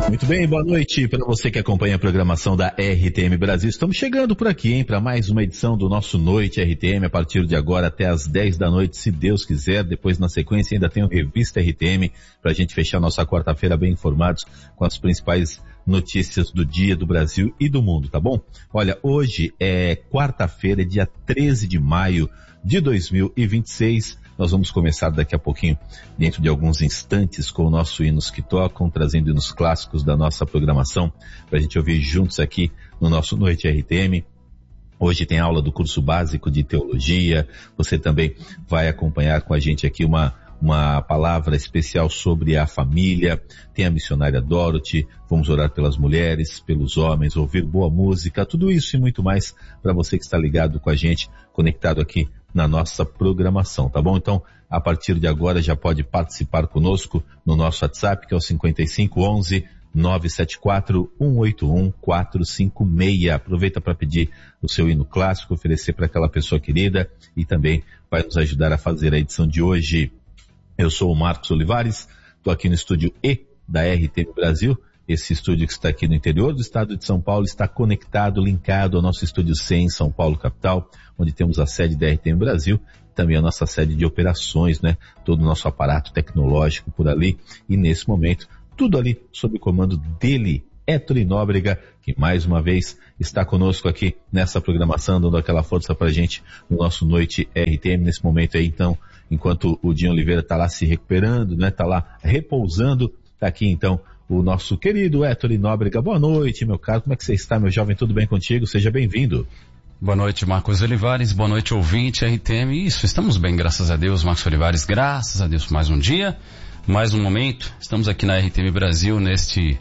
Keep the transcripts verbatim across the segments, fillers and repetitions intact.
Muito bem, boa noite para você que acompanha a programação da R T M Brasil. Estamos chegando por aqui, hein, para mais uma edição do nosso Noite R T M, a partir de agora até as dez da noite, se Deus quiser. Depois, na sequência, ainda tem o Revista R T M, para a gente fechar nossa quarta-feira bem informados com as principais notícias do dia, do Brasil e do mundo, tá bom? Olha, hoje é quarta-feira, dia treze de maio de dois mil e vinte e seis. Nós vamos começar daqui a pouquinho, dentro de alguns instantes, com o nosso Hinos que Tocam, trazendo hinos clássicos da nossa programação, para a gente ouvir juntos aqui no nosso Noite R T M. Hoje tem aula do curso básico de teologia. Você também vai acompanhar com a gente aqui uma, uma palavra especial sobre a família. Tem a missionária Dorothy. Vamos orar pelas mulheres, pelos homens, ouvir boa música, tudo isso e muito mais para você que está ligado com a gente, conectado aqui na nossa programação, tá bom? Então, a partir de agora já pode participar conosco no nosso WhatsApp, que é o cinquenta e cinco, onze, nove sete quatro, um oito um, quatro cinco seis. Aproveita para pedir o seu hino clássico, oferecer para aquela pessoa querida e também vai nos ajudar a fazer a edição de hoje. Eu sou o Marcos Olivares, estou aqui no estúdio E da R T M Brasil. Esse estúdio que está aqui no interior do estado de São Paulo está conectado, linkado ao nosso estúdio C em São Paulo, capital, onde temos a sede da R T M Brasil, também a nossa sede de operações, né? Todo o nosso aparato tecnológico por ali. E nesse momento, tudo ali sob o comando dele, Héctor Nóbrega, que mais uma vez está conosco aqui nessa programação, dando aquela força pra gente no nosso Noite R T M nesse momento aí. Então, enquanto o Dinho Oliveira está lá se recuperando, né? Tá lá repousando, tá aqui então o nosso querido Héctor Nóbrega. Boa noite, meu caro. Como é que você está, meu jovem? Tudo bem contigo? Seja bem-vindo. Boa noite, Marcos Olivares. Boa noite, ouvinte R T M. Isso, estamos bem, graças a Deus, Marcos Olivares. Graças a Deus, mais um dia, mais um momento. Estamos aqui na R T M Brasil neste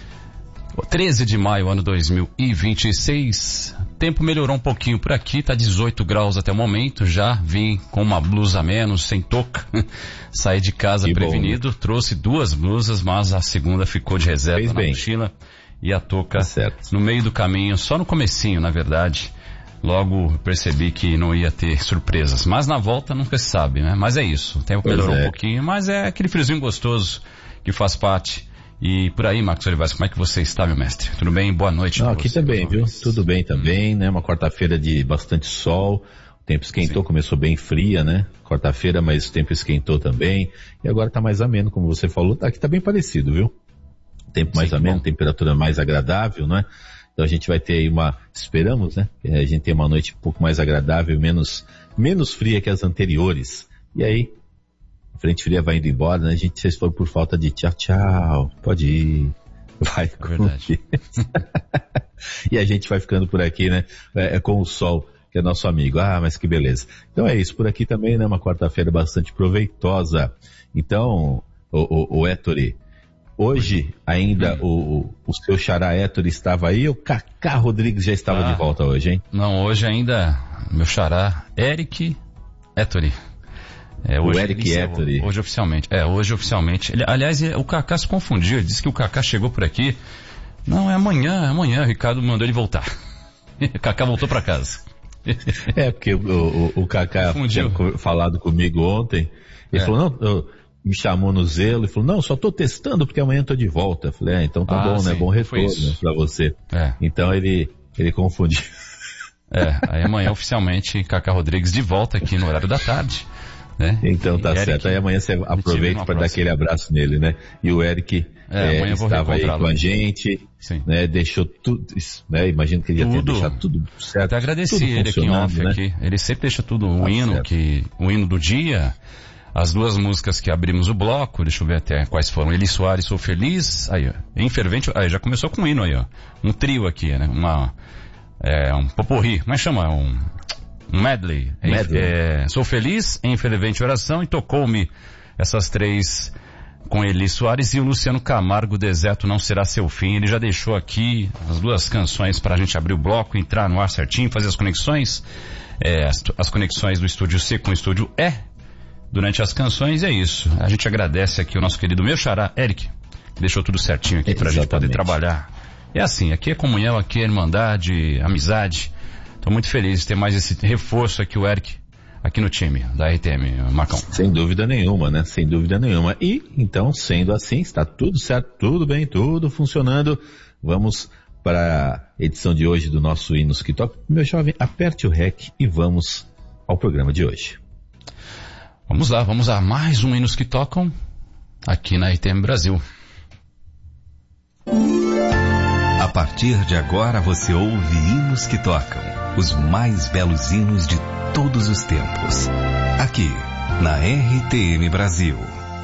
treze de maio, ano dois mil e vinte e seis. O tempo melhorou um pouquinho por aqui, tá dezoito graus até o momento. Já vim com uma blusa a menos, sem touca. Saí de casa que prevenido, bom, né? Trouxe duas blusas, mas a segunda ficou de reserva Fez na bem. mochila. E a touca tá no meio do caminho, só no comecinho, na verdade. Logo percebi que não ia ter surpresas. Mas na volta nunca se sabe, né? Mas é isso, o tempo pois melhorou é. um pouquinho, mas é aquele friozinho gostoso que faz parte. E por aí, Marcos Olivares, como é que você está, meu mestre? Tudo bem? Boa noite. Não, aqui também, viu? Tudo bem também, hum. né? Uma quarta-feira de bastante sol, o tempo esquentou, Sim. começou bem fria, né? Quarta-feira, mas o tempo esquentou também. E agora tá mais ameno, como você falou. Aqui tá bem parecido, viu? Tempo mais Sim, ameno, bom. temperatura mais agradável, né? Então a gente vai ter aí uma, esperamos, né? Que a gente tem uma noite um pouco mais agradável, menos, menos fria que as anteriores. E aí, a frente fria vai indo embora, né? A gente, vocês foram por falta de tchau, tchau, pode ir, vai é verdade. E a gente vai ficando por aqui, né? É, é com o sol, que é nosso amigo. Ah, mas que beleza. Então é isso, por aqui também, né? Uma quarta-feira bastante proveitosa. Então, o, o, o Héctor, hoje ainda hum. o, o seu xará Héctor estava aí, o Cacá Rodrigues já estava ah, de volta hoje, hein? Não, hoje ainda meu xará Eric Héctor. É, hoje, o Eric Héctor. Hoje oficialmente. É, hoje oficialmente. Ele, aliás, o Cacá se confundiu, ele disse que o Cacá chegou por aqui. Não, é amanhã, é amanhã, o Ricardo mandou ele voltar. O Cacá voltou para casa. É, porque o, o, o Cacá tinha falado comigo ontem, ele é. falou, não, eu, me chamou no zelo e falou, não, só tô testando porque amanhã tô de volta. Eu falei, ah, então tá ah, bom, sim, né, bom retorno pra você. É. Então ele, ele confundiu. É, aí amanhã oficialmente Cacá Rodrigues de volta aqui no horário da tarde. Né? Então tá Eric, certo, aí amanhã você aproveita para dar aquele abraço nele, né? E o Eric é, é, estava aí com a gente, Sim. né? Deixou tudo, né? Imagino que ele ia ter deixado tudo certo. Até agradeci ele aqui em off, né? aqui. Ele sempre deixa tudo, o tá hino, que, o hino do dia, as duas músicas que abrimos o bloco, deixa eu ver até quais foram. Eli Soares, Sou Feliz, aí ó, em Fervente, aí já começou com o hino aí ó, um trio aqui, né? Uma, é, um poporri, como é que chama? Um... Um medley. medley. É, Sou Feliz, em Fervente Oração, e Tocou-me, essas três com Eli Soares e o Luciano Camargo, Deserto Não Será Seu Fim. Ele já deixou aqui as duas canções para a gente abrir o bloco, entrar no ar certinho, fazer as conexões, é, as, as conexões do estúdio C com o estúdio E durante as canções. É isso. A gente agradece aqui o nosso querido meu xará, Eric, que deixou tudo certinho aqui para a gente poder trabalhar. É assim, aqui é comunhão, aqui é irmandade, amizade. Estou muito feliz de ter mais esse reforço aqui, o Eric, aqui no time da R T M, Marcão. Sem dúvida nenhuma, né? Sem dúvida nenhuma. E, então, sendo assim, está tudo certo, tudo bem, tudo funcionando. Vamos para a edição de hoje do nosso Hinos que Tocam. Meu jovem, aperte o rec e vamos ao programa de hoje. Vamos lá, vamos a mais um Hinos que Tocam aqui na R T M Brasil. A partir de agora você ouve Hinos que Tocam, os mais belos hinos de todos os tempos, aqui na R T M Brasil.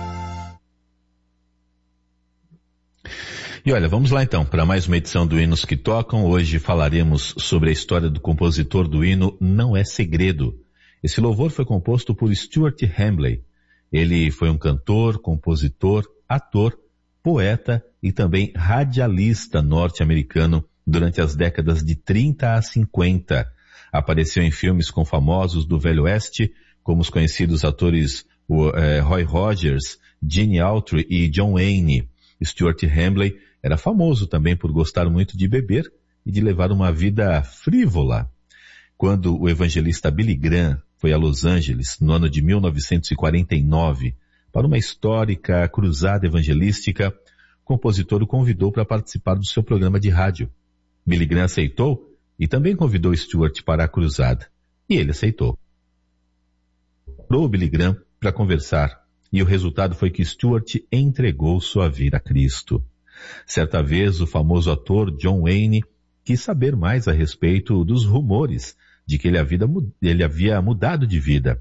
E olha, vamos lá então para mais uma edição do Hinos que Tocam. Hoje falaremos sobre a história do compositor do hino Não É Segredo. Esse louvor foi composto por Stuart Hambly. Ele foi um cantor, compositor, ator, poeta e também radialista norte-americano durante as décadas de trinta a cinquenta. Apareceu em filmes com famosos do Velho Oeste, como os conhecidos atores uh, Roy Rogers, Gene Autry e John Wayne. Stuart Hambly era famoso também por gostar muito de beber e de levar uma vida frívola. Quando o evangelista Billy Graham foi a Los Angeles no ano de mil novecentos e quarenta e nove para uma histórica cruzada evangelística, o compositor o convidou para participar do seu programa de rádio. Billy Graham aceitou e também convidou Stuart para a cruzada. E ele aceitou. Procurou o Billy Graham para conversar e o resultado foi que Stuart entregou sua vida a Cristo. Certa vez, o famoso ator John Wayne quis saber mais a respeito dos rumores de que ele havia, ele havia mudado de vida.